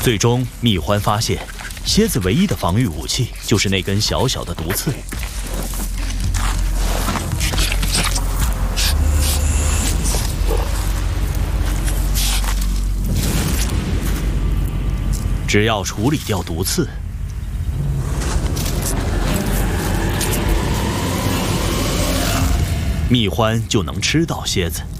最终，蜜獾发现，蝎子唯一的防御武器就是那根小小的毒刺。只要处理掉毒刺，蜜獾就能吃到蝎子。